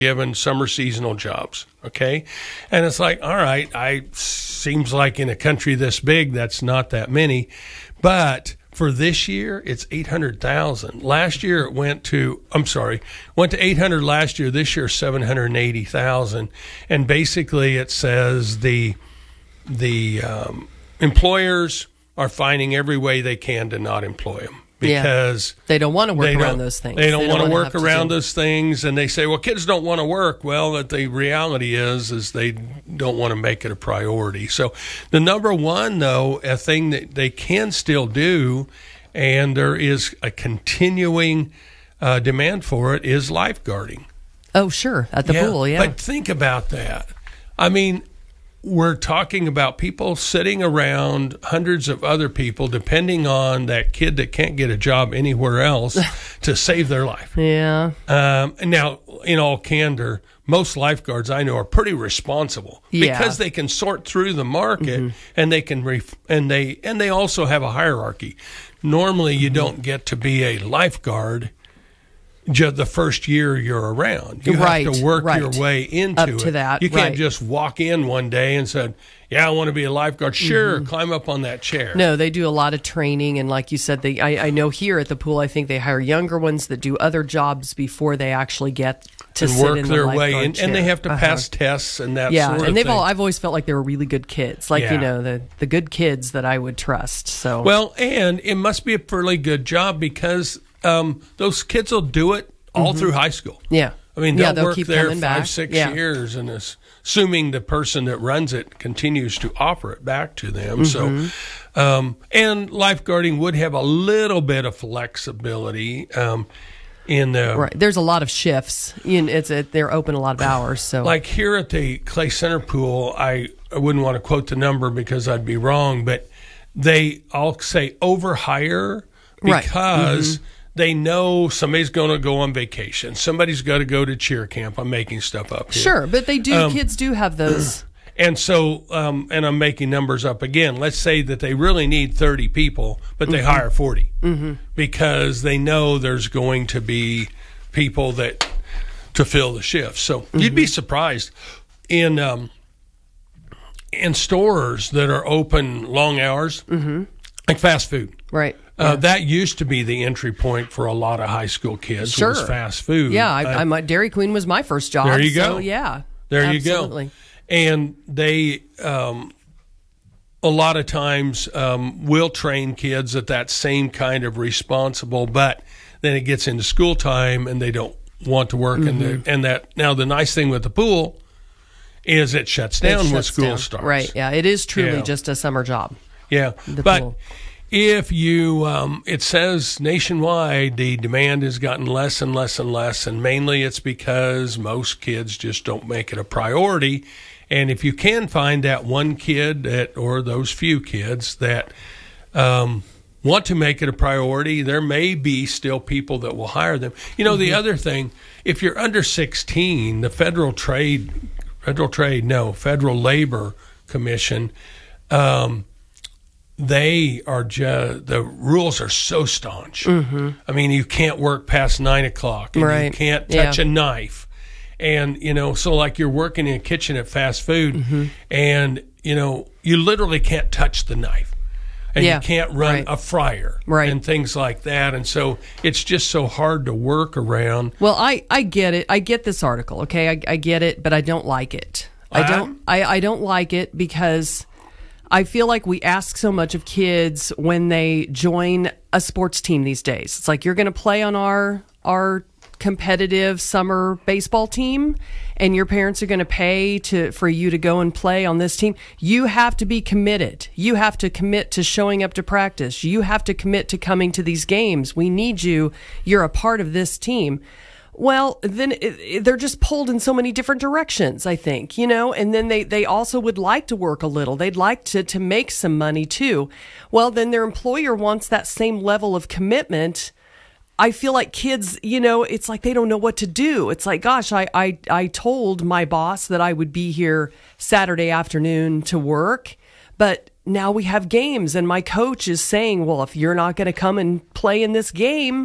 given summer seasonal jobs. Okay. And it's like, all right, seems like in a country this big, that's not that many. But for this year, it's 800,000. Last year it went to 800 last year. This year, 780,000. And basically it says the employers are finding every way they can to not employ them. Because they don't want to work around those things. They don't want to work around those things. And they say, well, kids don't want to work. Well, the reality is they don't want to make it a priority. So the number one, though, a thing that they can still do, and there is a continuing demand for it, is lifeguarding. Oh, sure. At the pool, yeah. But think about that. I mean, we're talking about people sitting around hundreds of other people, depending on that kid that can't get a job anywhere else to save their life. Yeah. Now, in all candor, most lifeguards I know are pretty responsible because they can sort through the market and they can and they also have a hierarchy. Normally, you don't get to be a lifeguard the first year you're around. You have to work your way into up to that. You can't just walk in one day and say, yeah, I want to be a lifeguard. Sure, climb up on that chair. No, they do a lot of training. And like you said, I know here at the pool, I think they hire younger ones that do other jobs before they actually get to sit work in the their lifeguard way in. chair. And they have to pass tests and that sort of and thing. I've always felt like they were really good kids. Like, the good kids that I would trust. So well, and it must be a fairly good job because those kids will do it all through high school. Yeah. I mean, they'll work keep there coming 5-6 years, and assuming the person that runs it continues to offer it back to them. So, and lifeguarding would have a little bit of flexibility in right. There's a lot of shifts. They're open a lot of hours. So, like here at the Clay Center pool, I wouldn't want to quote the number because I'd be wrong, but I'll say overhire because they know somebody's going to go on vacation. Somebody's got to go to cheer camp. I'm making stuff up here. Sure, but they do. Kids do have those. And so, and I'm making numbers up again. Let's say that they really need 30 people, but they hire 40 because they know there's going to be people to fill the shifts. So you'd be surprised in stores that are open long hours, like fast food. Right. That used to be the entry point for a lot of high school kids. Sure. Was fast food. Yeah, Dairy Queen was my first job. There you go. So, yeah. There absolutely. you go. And they, a lot of times, will train kids at that same kind of responsible, but then it gets into school time and they don't want to work. And that now the nice thing with the pool is it shuts down when school starts. Right. Yeah. It is truly just a summer job. Yeah. But pool. If you, it says nationwide, the demand has gotten less and less and less, and mainly it's because most kids just don't make it a priority. And if you can find that one kid or those few kids that want to make it a priority, there may be still people that will hire them. The other thing, if you're under 16, the Federal Labor Commission, the rules are so staunch. I mean, you can't work past 9 o'clock, and you can't touch a knife. And, so like you're working in a kitchen at fast food and, you literally can't touch the knife and you can't run a fryer and things like that. And so it's just so hard to work around. Well, I get it. I get this article. Okay. I get it, but I don't like it. I don't like it because I feel like we ask so much of kids when they join a sports team these days. It's like, you're going to play on our competitive summer baseball team and your parents are going to pay for you to go and play on this team. You have to be committed. You have to commit to showing up to practice. You have to commit to coming to these games. We need you. You're a part of this team. Well, then they're just pulled in so many different directions, I think, and then they also would like to work a little. They'd like to make some money too. Well, then their employer wants that same level of commitment. I feel like kids, it's like they don't know what to do. It's like, gosh, I told my boss that I would be here Saturday afternoon to work, but now we have games and my coach is saying, well, if you're not going to come and play in this game,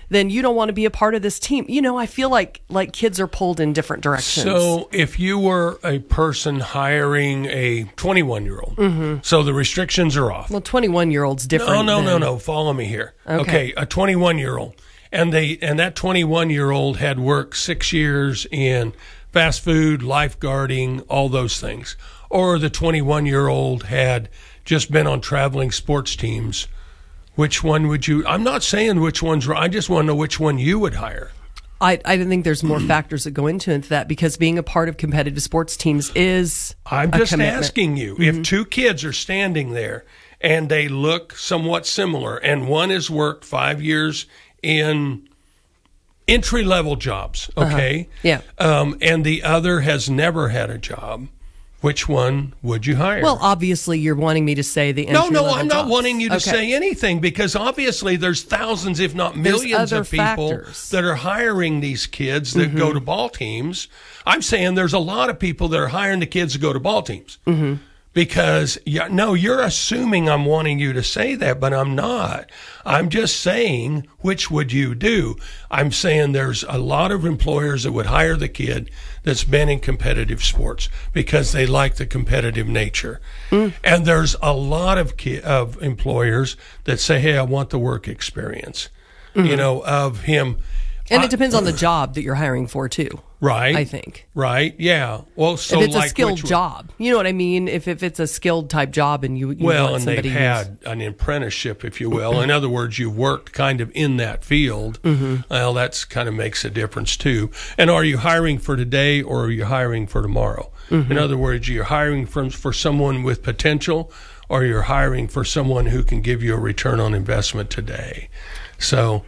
then you don't want to be a part of this team. I feel like kids are pulled in different directions. So if you were a person hiring a 21-year-old, so the restrictions are off. Well, 21-year-old's different. No. Follow me here. Okay, a 21-year-old. And that 21-year-old had worked 6 years in fast food, lifeguarding, all those things. Or the 21-year-old had just been on traveling sports teams. Which one would you? I'm not saying which one's right. I just want to know which one you would hire. I think there's more factors that go into that, because being a part of competitive sports teams is I'm just commitment. asking you, if two kids are standing there and they look somewhat similar, and one has worked 5 years in entry-level jobs, okay? Yeah. And the other has never had a job, which one would you hire? Well, obviously, you're wanting me to say the entry-level No, I'm not jobs. wanting you to Okay. say anything, because obviously there's thousands, if not millions, other of people factors. that are hiring these kids that go to ball teams. I'm saying there's a lot of people that are hiring the kids to go to ball teams. Because, you're assuming I'm wanting you to say that, but I'm not. I'm just saying, which would you do? I'm saying there's a lot of employers that would hire the kid that's been in competitive sports because they like the competitive nature. And there's a lot of employers that say, hey, I want the work experience, of him. And it depends on the job that you're hiring for, too. Right. I think. Right. Yeah. Well, so if it's like a skilled job, you know what I mean? If it's a skilled type job and you want and somebody they've had an apprenticeship, if you will. In other words, you've worked kind of in that field. Well, that's kind of makes a difference too. And are you hiring for today, or are you hiring for tomorrow? In other words, you're hiring for someone with potential, or you're hiring for someone who can give you a return on investment today. So,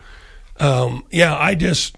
I just.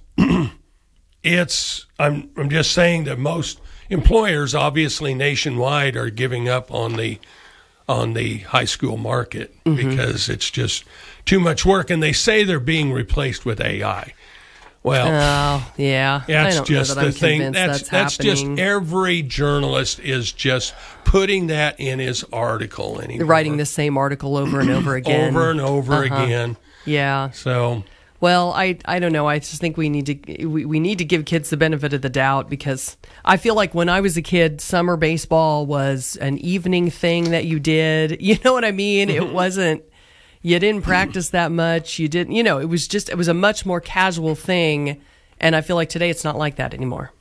I'm just saying that most employers, obviously nationwide, are giving up on the high school market because it's just too much work, and they say they're being replaced with AI. Well, yeah, that's I don't just know that the thing. I'm That's happening. just every journalist is just putting that in his article anymore. Writing the same article over and over again, over and over again. Yeah. So. Well, I don't know. I just think we need to give kids the benefit of the doubt, because I feel like when I was a kid, summer baseball was an evening thing that you did. You know what I mean? It wasn't. You didn't practice that much. You didn't. It was a much more casual thing, and I feel like today it's not like that anymore.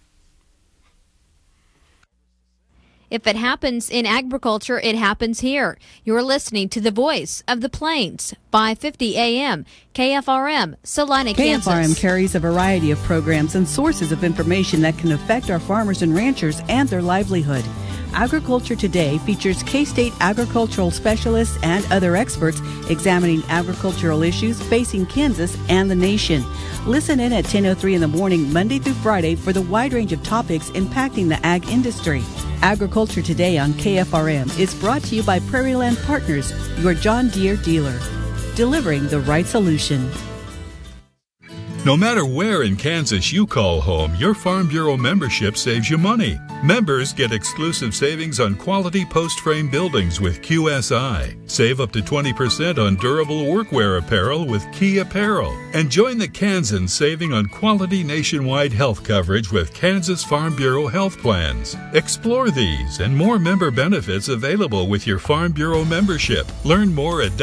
If it happens in agriculture, it happens here. You're listening to the Voice of the Plains, 550 AM, KFRM, Salina, Kansas. KFRM carries a variety of programs and sources of information that can affect our farmers and ranchers and their livelihood. Agriculture Today features K-State agricultural specialists and other experts examining agricultural issues facing Kansas and the nation. Listen in at 10:03 in the morning, Monday through Friday, for the wide range of topics impacting the ag industry. Agriculture Today on KFRM is brought to you by Prairie Land Partners, your John Deere dealer, delivering the right solution. No matter where in Kansas you call home, your Farm Bureau membership saves you money. Members get exclusive savings on quality post-frame buildings with QSI. Save up to 20% on durable workwear apparel with Key Apparel. And join the Kansans saving on quality nationwide health coverage with Kansas Farm Bureau health plans. Explore these and more member benefits available with your Farm Bureau membership. Learn more at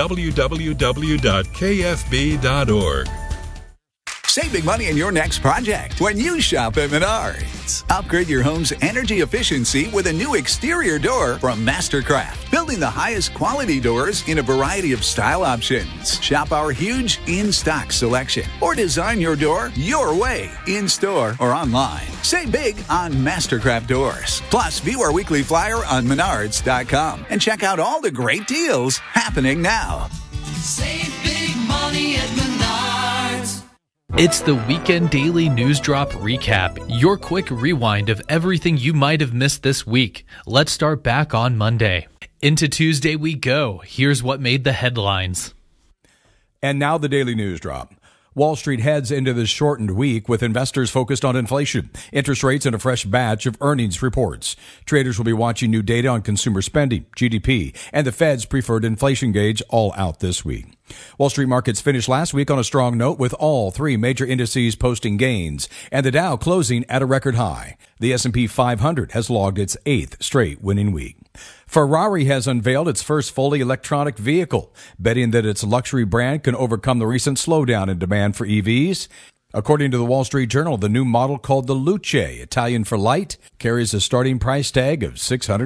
www.kfb.org. Save big money in your next project when you shop at Menards. Upgrade your home's energy efficiency with a new exterior door from Mastercraft, building the highest quality doors in a variety of style options. Shop our huge in-stock selection or design your door your way, in-store or online. Save big on Mastercraft doors. Plus, view our weekly flyer on Menards.com and check out all the great deals happening now. Save big money at Menards. It's the Weekend Daily News Drop Recap, your quick rewind of everything you might have missed this week. Let's start back on Monday. Into Tuesday we go. Here's what made the headlines. And now the Daily News Drop. Wall Street heads into this shortened week with investors focused on inflation, interest rates, and a fresh batch of earnings reports. Traders will be watching new data on consumer spending, GDP, and the Fed's preferred inflation gauge all out this week. Wall Street markets finished last week on a strong note with all three major indices posting gains and the Dow closing at a record high. The S&P 500 has logged its 8th straight winning week. Ferrari has unveiled its first fully electronic vehicle, betting that its luxury brand can overcome the recent slowdown in demand for EVs. According to the Wall Street Journal, the new model called the Luce, Italian for light, carries a starting price tag of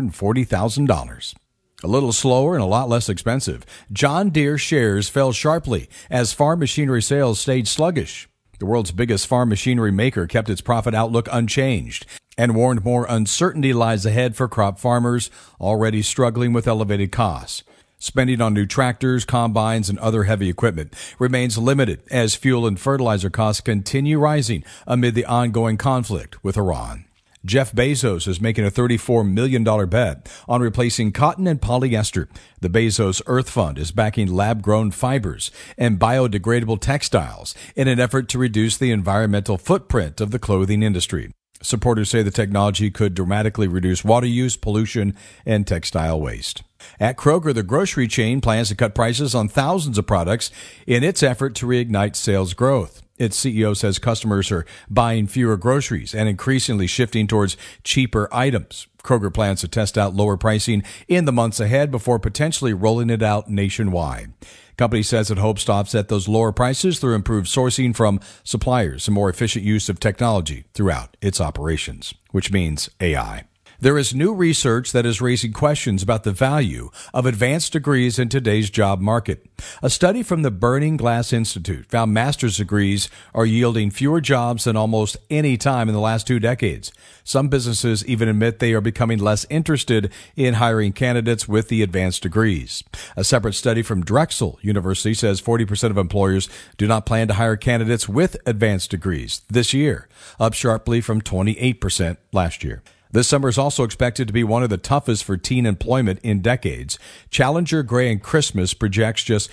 $640,000. A little slower and a lot less expensive, John Deere shares fell sharply as farm machinery sales stayed sluggish. The world's biggest farm machinery maker kept its profit outlook unchanged and warned more uncertainty lies ahead for crop farmers already struggling with elevated costs. Spending on new tractors, combines, and other heavy equipment remains limited as fuel and fertilizer costs continue rising amid the ongoing conflict with Iran. Jeff Bezos is making a $34 million bet on replacing cotton and polyester. The Bezos Earth Fund is backing lab-grown fibers and biodegradable textiles in an effort to reduce the environmental footprint of the clothing industry. Supporters say the technology could dramatically reduce water use, pollution, and textile waste. At Kroger, the grocery chain plans to cut prices on thousands of products in its effort to reignite sales growth. Its CEO says customers are buying fewer groceries and increasingly shifting towards cheaper items. Kroger plans to test out lower pricing in the months ahead before potentially rolling it out nationwide. Company says it hopes to offset those lower prices through improved sourcing from suppliers and more efficient use of technology throughout its operations, which means AI. There is new research that is raising questions about the value of advanced degrees in today's job market. A study from the Burning Glass Institute found master's degrees are yielding fewer jobs than almost any time in the last 2 decades. Some businesses even admit they are becoming less interested in hiring candidates with the advanced degrees. A separate study from Drexel University says 40% of employers do not plan to hire candidates with advanced degrees this year, up sharply from 28% last year. This summer is also expected to be one of the toughest for teen employment in decades. Challenger Gray and Christmas projects just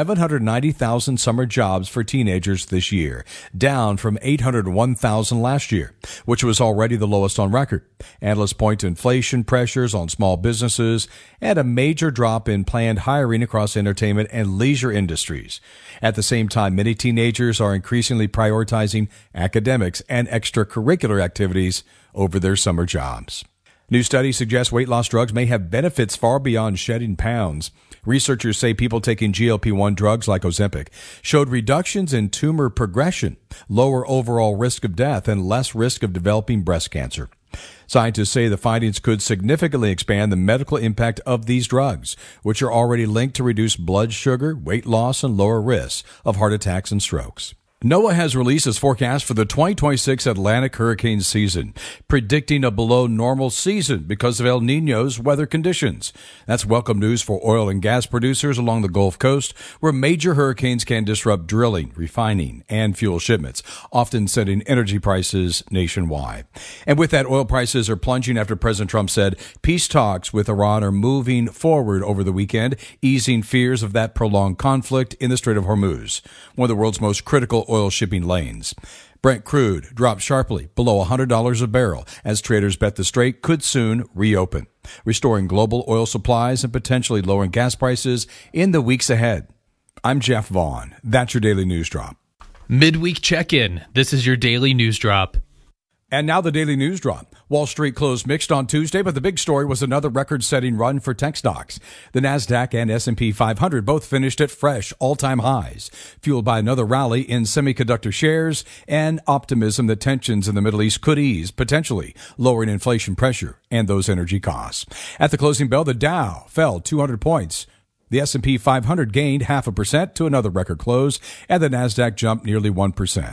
790,000 summer jobs for teenagers this year, down from 801,000 last year, which was already the lowest on record. Analysts point to inflation pressures on small businesses and a major drop in planned hiring across entertainment and leisure industries. At the same time, many teenagers are increasingly prioritizing academics and extracurricular activities over their summer jobs. New studies suggest weight loss drugs may have benefits far beyond shedding pounds. Researchers say people taking GLP-1 drugs like Ozempic showed reductions in tumor progression, lower overall risk of death, and less risk of developing breast cancer. Scientists say the findings could significantly expand the medical impact of these drugs, which are already linked to reduced blood sugar, weight loss, and lower risks of heart attacks and strokes. NOAA has released its forecast for the 2026 Atlantic hurricane season, predicting a below normal season because of El Niño's weather conditions. That's welcome news for oil and gas producers along the Gulf Coast, where major hurricanes can disrupt drilling, refining, and fuel shipments, often sending energy prices nationwide. And with that, oil prices are plunging after President Trump said peace talks with Iran are moving forward over the weekend, easing fears of that prolonged conflict in the Strait of Hormuz, one of the world's most critical oil shipping lanes. Brent crude dropped sharply below $100 a barrel as traders bet the strait could soon reopen, restoring global oil supplies and potentially lowering gas prices in the weeks ahead. I'm Jeff Vaughn. That's your Daily News Drop. Midweek check-in. This is your Daily News Drop. And now the Daily News Drop. Wall Street closed mixed on Tuesday, but the big story was another record-setting run for tech stocks. The Nasdaq and S&P 500 both finished at fresh all-time highs, fueled by another rally in semiconductor shares and optimism that tensions in the Middle East could ease, potentially lowering inflation pressure and those energy costs. At the closing bell, the Dow fell 200 points. The S&P 500 gained 0.5% to another record close, and the Nasdaq jumped nearly 1%.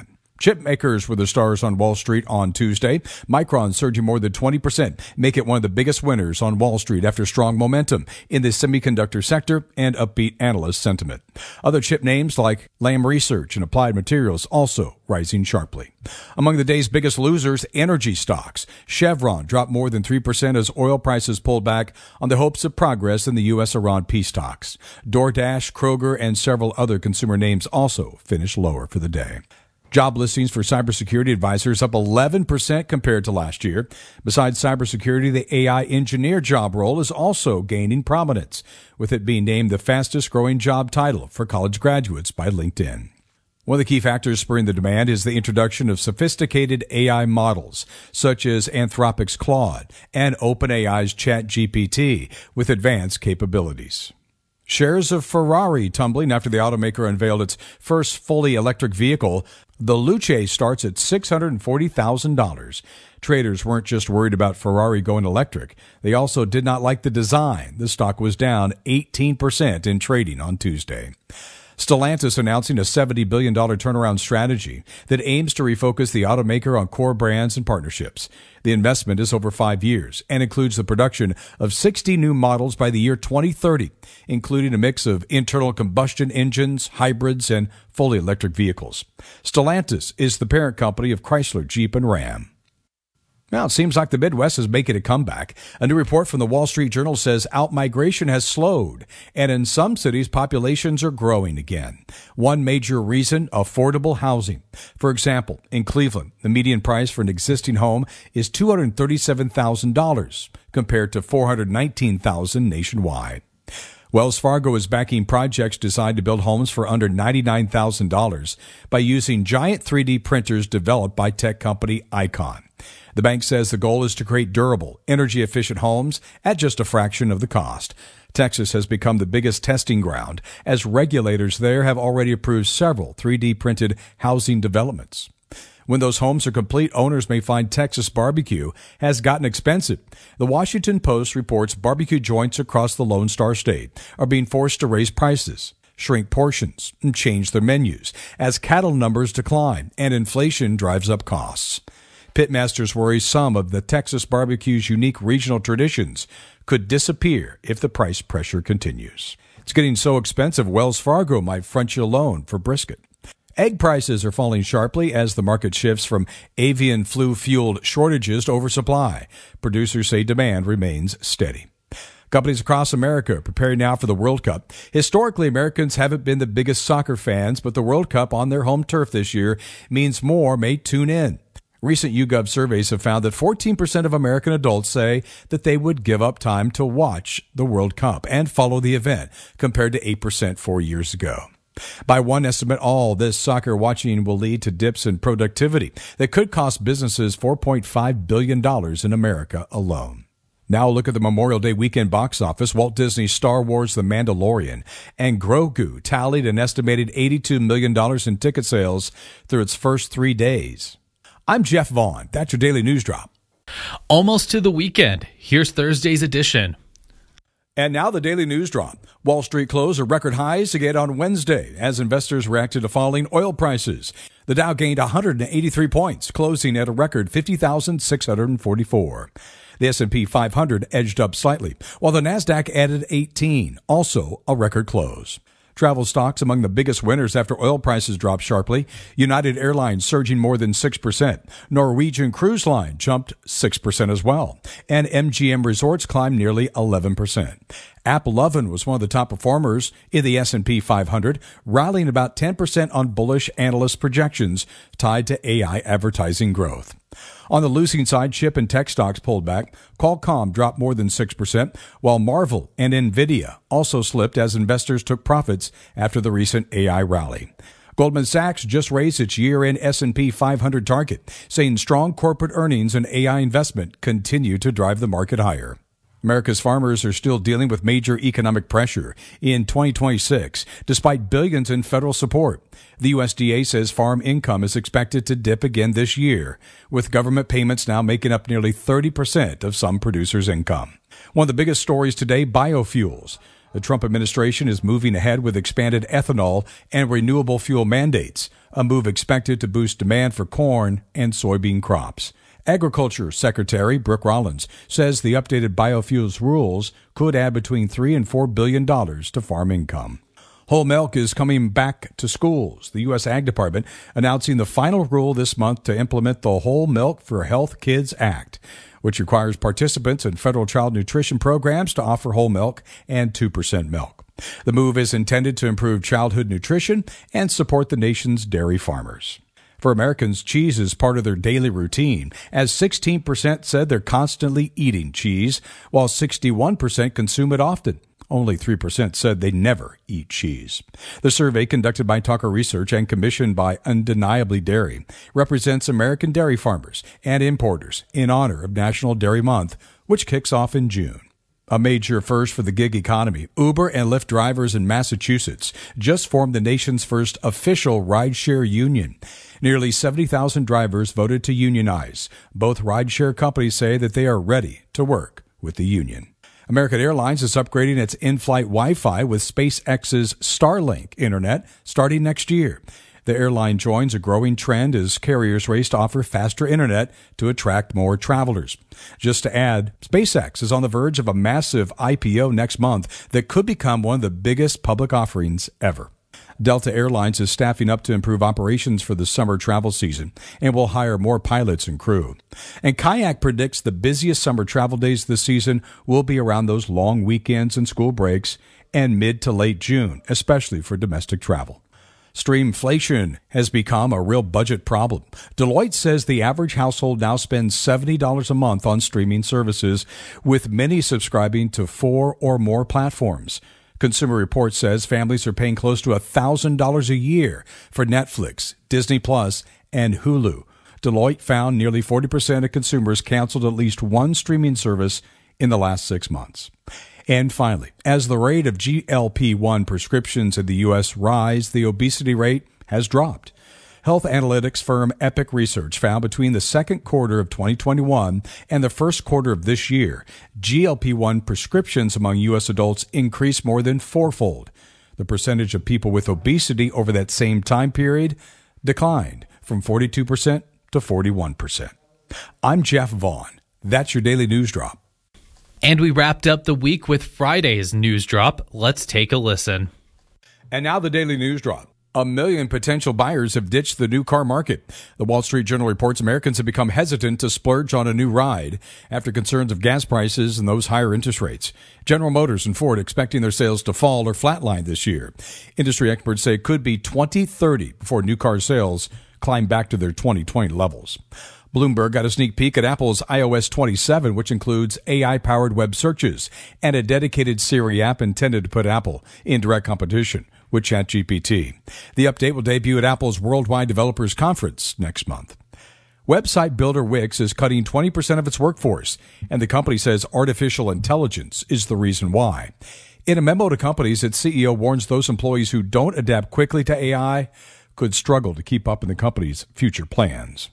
Chip makers were the stars on Wall Street on Tuesday. Micron surging more than 20%, make it one of the biggest winners on Wall Street after strong momentum in the semiconductor sector and upbeat analyst sentiment. Other chip names like Lam Research and Applied Materials also rising sharply. Among the day's biggest losers, energy stocks. Chevron dropped more than 3% as oil prices pulled back on the hopes of progress in the U.S.-Iran peace talks. DoorDash, Kroger, and several other consumer names also finished lower for the day. Job listings for cybersecurity advisors up 11% compared to last year. Besides cybersecurity, the AI engineer job role is also gaining prominence, with it being named the fastest growing job title for college graduates by LinkedIn. One of the key factors spurring the demand is the introduction of sophisticated AI models, such as Anthropic's Claude and OpenAI's ChatGPT, with advanced capabilities. Shares of Ferrari tumbling after the automaker unveiled its first fully electric vehicle. The Luce starts at $640,000. Traders weren't just worried about Ferrari going electric. They also did not like the design. The stock was down 18% in trading on Tuesday. Stellantis announcing a $70 billion turnaround strategy that aims to refocus the automaker on core brands and partnerships. The investment is over 5 years and includes the production of 60 new models by the year 2030, including a mix of internal combustion engines, hybrids, and fully electric vehicles. Stellantis is the parent company of Chrysler, Jeep, and Ram. Now, it seems like the Midwest is making a comeback. A new report from the Wall Street Journal says outmigration has slowed, and in some cities, populations are growing again. One major reason, affordable housing. For example, in Cleveland, the median price for an existing home is $237,000 compared to $419,000 nationwide. Wells Fargo is backing projects designed to build homes for under $99,000 by using giant 3D printers developed by tech company Icon. The bank says the goal is to create durable, energy-efficient homes at just a fraction of the cost. Texas has become the biggest testing ground, as regulators there have already approved several 3D-printed housing developments. When those homes are complete, owners may find Texas barbecue has gotten expensive. The Washington Post reports barbecue joints across the Lone Star State are being forced to raise prices, shrink portions, and change their menus as cattle numbers decline and inflation drives up costs. Pitmasters worry some of the Texas barbecue's unique regional traditions could disappear if the price pressure continues. It's getting so expensive, Wells Fargo might front you a loan for brisket. Egg prices are falling sharply as the market shifts from avian flu-fueled shortages to oversupply. Producers say demand remains steady. Companies across America are preparing now for the World Cup. Historically, Americans haven't been the biggest soccer fans, but the World Cup on their home turf this year means more may tune in. Recent YouGov surveys have found that 14% of American adults say that they would give up time to watch the World Cup and follow the event, compared to 8% 4 years ago. By one estimate, all this soccer watching will lead to dips in productivity that could cost businesses $4.5 billion in America alone. Now look at the Memorial Day weekend box office. Walt Disney's Star Wars The Mandalorian and Grogu tallied an estimated $82 million in ticket sales through its first 3 days. I'm Jeff Vaughn. That's your Daily News Drop. Almost to the weekend. Here's Thursday's edition. And now the Daily News Drop. Wall Street closed at record highs again on Wednesday as investors reacted to falling oil prices. The Dow gained 183 points, closing at a record 50,644. The S&P 500 edged up slightly, while the Nasdaq added 18, also a record close. Travel stocks among the biggest winners after oil prices dropped sharply. United Airlines surging more than 6%. Norwegian Cruise Line jumped 6% as well. And MGM Resorts climbed nearly 11%. AppLovin was one of the top performers in the S&P 500, rallying about 10% on bullish analyst projections tied to AI advertising growth. On the losing side, chip and tech stocks pulled back. Qualcomm dropped more than 6%, while Marvel and Nvidia also slipped as investors took profits after the recent AI rally. Goldman Sachs just raised its year-end S&P 500 target, saying strong corporate earnings and AI investment continue to drive the market higher. America's farmers are still dealing with major economic pressure in 2026, despite billions in federal support. The USDA says farm income is expected to dip again this year, with government payments now making up nearly 30% of some producers' income. One of the biggest stories today, biofuels. The Trump administration is moving ahead with expanded ethanol and renewable fuel mandates, a move expected to boost demand for corn and soybean crops. Agriculture Secretary Brooke Rollins says the updated biofuels rules could add between $3 and $4 billion to farm income. Whole milk is coming back to schools. The U.S. Ag Department announcing the final rule this month to implement the Whole Milk for Health Kids Act, which requires participants in federal child nutrition programs to offer whole milk and 2% milk. The move is intended to improve childhood nutrition and support the nation's dairy farmers. For Americans, cheese is part of their daily routine, as 16% said they're constantly eating cheese, while 61% consume it often. Only 3% said they never eat cheese. The survey, conducted by Tucker Research and commissioned by Undeniably Dairy, represents American dairy farmers and importers in honor of National Dairy Month, which kicks off in June. A major first for the gig economy, Uber and Lyft drivers in Massachusetts just formed the nation's first official rideshare union. Nearly 70,000 drivers voted to unionize. Both rideshare companies say that they are ready to work with the union. American Airlines is upgrading its in-flight Wi-Fi with SpaceX's Starlink internet starting next year. The airline joins a growing trend as carriers race to offer faster internet to attract more travelers. Just to add, SpaceX is on the verge of a massive IPO next month that could become one of the biggest public offerings ever. Delta Airlines is staffing up to improve operations for the summer travel season and will hire more pilots and crew. And Kayak predicts the busiest summer travel days this season will be around those long weekends and school breaks and mid to late June, especially for domestic travel. Streamflation has become a real budget problem. Deloitte says the average household now spends $70 a month on streaming services, with many subscribing to 4 or more platforms. Consumer Reports says families are paying close to $1,000 a year for Netflix, Disney Plus, and Hulu. Deloitte found nearly 40% of consumers canceled at least one streaming service in the last 6 months. And finally, as the rate of GLP-1 prescriptions in the U.S. rise, the obesity rate has dropped. Health analytics firm Epic Research found between the second quarter of 2021 and the first quarter of this year, GLP-1 prescriptions among U.S. adults increased more than fourfold. The percentage of people with obesity over that same time period declined from 42% to 41%. I'm Jeff Vaughn. That's your Daily News Drop. And we wrapped up the week with Friday's News Drop. Let's take a listen. And now the Daily News Drop. 1 million potential buyers have ditched the new car market. The Wall Street Journal reports Americans have become hesitant to splurge on a new ride after concerns of gas prices and those higher interest rates. General Motors and Ford expecting their sales to fall or flatline this year. Industry experts say it could be 2030 before new car sales climb back to their 2020 levels. Bloomberg got a sneak peek at Apple's iOS 27, which includes AI-powered web searches and a dedicated Siri app intended to put Apple in direct competition with ChatGPT. The update will debut at Apple's Worldwide Developers Conference next month. Website builder Wix is cutting 20% of its workforce, and the company says artificial intelligence is the reason why. In a memo to companies, its CEO warns those employees who don't adapt quickly to AI could struggle to keep up in the company's future plans.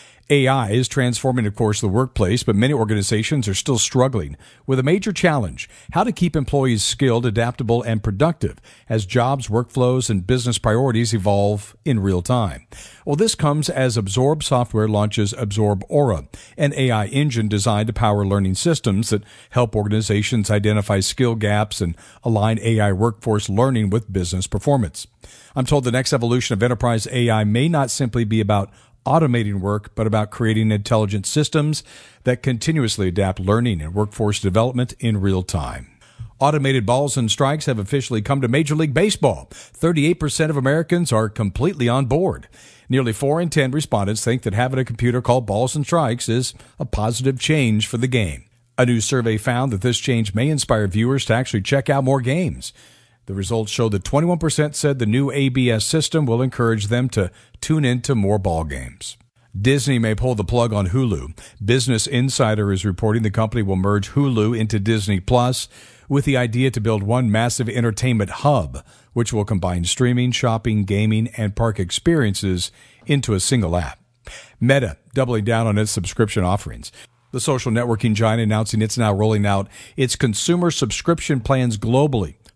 AI is transforming, of course, the workplace, but many organizations are still struggling with a major challenge: how to keep employees skilled, adaptable, and productive as jobs, workflows, and business priorities evolve in real time. Well, this comes as Absorb Software launches Absorb Aura, an AI engine designed to power learning systems that help organizations identify skill gaps and align AI workforce learning with business performance. I'm told the next evolution of enterprise AI may not simply be about automating work, but about creating intelligent systems that continuously adapt learning and workforce development in real time. Automated balls and strikes have officially come to Major League Baseball. 38% of Americans are completely on board. Nearly 4 in 10 respondents think that having a computer called balls and strikes is a positive change for the game. A new survey found that this change may inspire viewers to actually check out more games. The results show that 21% said the new ABS system will encourage them to tune into more ball games. Disney may pull the plug on Hulu. Business Insider is reporting the company will merge Hulu into Disney Plus with the idea to build one massive entertainment hub, which will combine streaming, shopping, gaming, and park experiences into a single app. Meta doubling down on its subscription offerings. The social networking giant announcing it's now rolling out its consumer subscription plans globally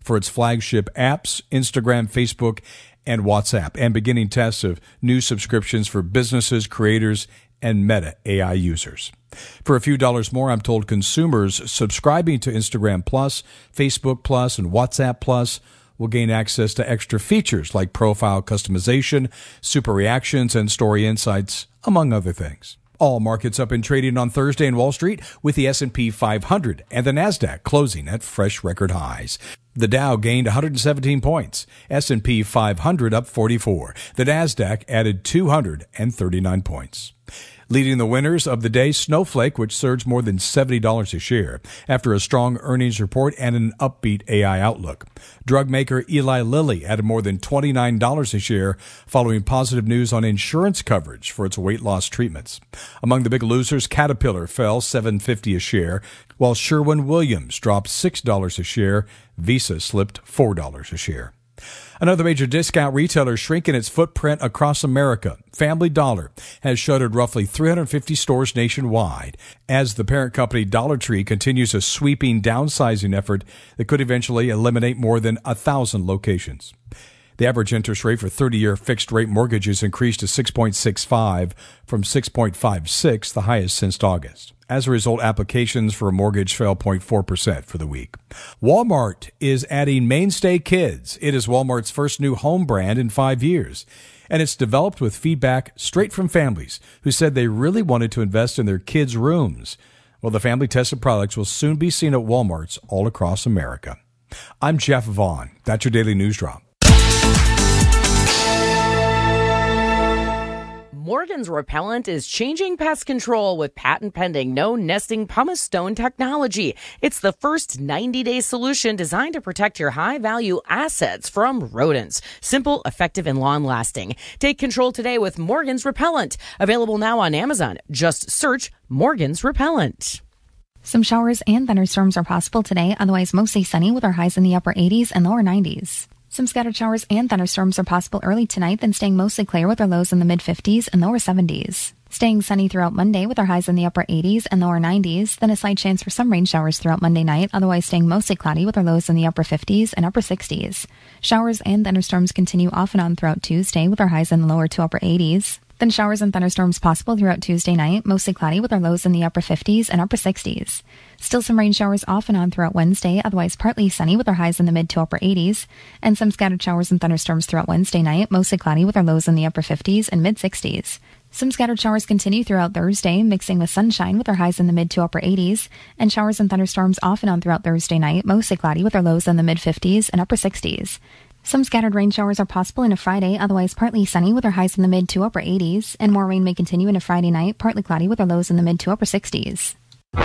for its flagship apps, Instagram, Facebook, and WhatsApp, and beginning tests of new subscriptions for businesses, creators, and Meta AI users. For a few dollars more, I'm told consumers subscribing to Instagram Plus, Facebook Plus, and WhatsApp Plus will gain access to extra features like profile customization, super reactions, and story insights, among other things. All markets up in trading on Thursday in Wall Street, with the S&P 500 and the Nasdaq closing at fresh record highs. The Dow gained 117 points, S&P 500 up 44. The Nasdaq added 239 points. Leading the winners of the day, Snowflake, which surged more than $70 a share after a strong earnings report and an upbeat AI outlook. Drug maker Eli Lilly added more than $29 a share following positive news on insurance coverage for its weight loss treatments. Among the big losers, Caterpillar fell $7.50 a share, while Sherwin-Williams dropped $6 a share. Visa slipped $4 a share. Another major discount retailer shrinking its footprint across America, Family Dollar, has shuttered roughly 350 stores nationwide as the parent company Dollar Tree continues a sweeping downsizing effort that could eventually eliminate more than 1,000 locations. The average interest rate for 30-year fixed-rate mortgages increased to 6.65 from 6.56, the highest since August. As a result, applications for a mortgage fell 0.4% for the week. Walmart is adding Mainstay Kids. It is Walmart's first new home brand in 5 years, and it's developed with feedback straight from families who said they really wanted to invest in their kids' rooms. Well, the family-tested products will soon be seen at Walmarts all across America. I'm Jeff Vaughn. That's your Daily News Drop. Morgan's Repellent is changing pest control with patent-pending no-nesting pumice stone technology. It's the first 90-day solution designed to protect your high-value assets from rodents. Simple, effective, and long-lasting. Take control today with Morgan's Repellent. Available now on Amazon. Just search Morgan's Repellent. Some showers and thunderstorms are possible today, otherwise mostly sunny with our highs in the upper 80s and lower 90s. Some scattered showers and thunderstorms are possible early tonight, then staying mostly clear with our lows in the mid-50s and lower 70s. Staying sunny throughout Monday with our highs in the upper 80s and lower 90s, then a slight chance for some rain showers throughout Monday night, otherwise staying mostly cloudy with our lows in the upper 50s and upper 60s. Showers and thunderstorms continue off and on throughout Tuesday with our highs in the lower to upper 80s. Then showers and thunderstorms possible throughout Tuesday night, mostly cloudy with our lows in the upper 50s and upper 60s. Still some rain showers off and on throughout Wednesday, otherwise partly sunny with our highs in the mid to upper 80s. And some scattered showers and thunderstorms throughout Wednesday night, mostly cloudy with our lows in the upper 50s and mid 60s. Some scattered showers continue throughout Thursday, mixing with sunshine with our highs in the mid to upper 80s. And showers and thunderstorms off and on throughout Thursday night, mostly cloudy with our lows in the mid 50s and upper 60s. Some scattered rain showers are possible into Friday, otherwise partly sunny with our highs in the mid to upper 80s, and more rain may continue into Friday night, partly cloudy with our lows in the mid to upper 60s.